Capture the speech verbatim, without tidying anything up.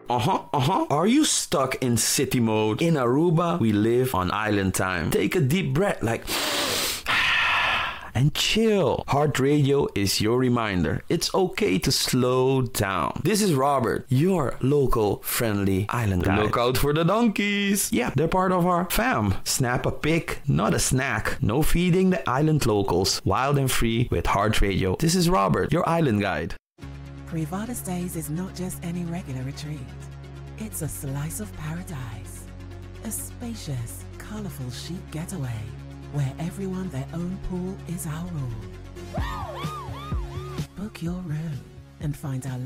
Uh-huh, uh-huh. Are you stuck in city mode? In Aruba, we live on island time. Take a deep breath like and chill. Heart Radio is your reminder. It's okay to slow down. This is Robert, your local friendly island guide. Look out for the donkeys. Yeah, they're part of our fam. Snap a pic, not a snack. No feeding the island locals. Wild and free with Heart Radio. This is Robert, your island guide. Privadas Days is not just any regular retreat. It's a slice of paradise. A spacious, colourful chic getaway where everyone their own pool is our rule. Book your room and find our